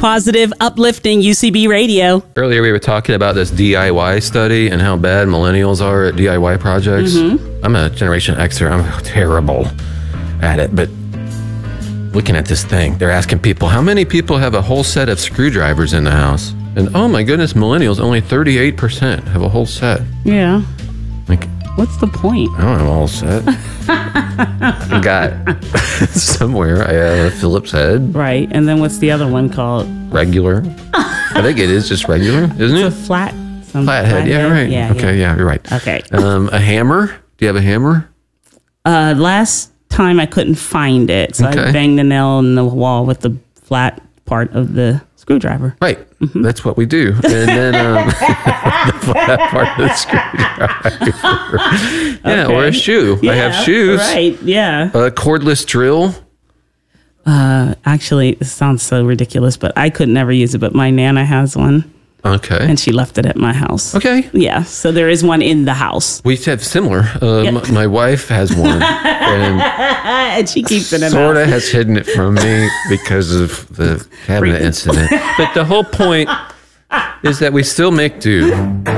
positive, uplifting UCB radio. Earlier, we were talking about this DIY study and how bad millennials are at DIY projects. I'm a Generation Xer. I'm terrible at it, but looking at this thing, they're asking people, how many people have a whole set of screwdrivers in the house? And oh my goodness, millennials, only 38% have a whole set. Yeah. Like, what's the point? I don't have a whole set. I got somewhere, I have a Phillips head. Right. And then what's the other one called? Regular. I think it is just regular, isn't it? It's a flat. Flathead, yeah, right. Yeah, okay, yeah, you're right. Okay. A hammer? Do you have a hammer? Last time I couldn't find it, so I banged the nail in the wall with the flat part of the screwdriver. Right. That's what we do. And then the flat part of the screwdriver. Yeah, or a shoe. I have shoes. Right, yeah. A cordless drill. Actually, this sounds so ridiculous, but I could never use it, but my Nana has one. Okay. And she left it at my house. Okay. Yeah, so there is one in the house. We have similar. My wife has one. And she keeps it in sort of has hidden it from me because of the cabinet incident. But the whole point is that we still make do.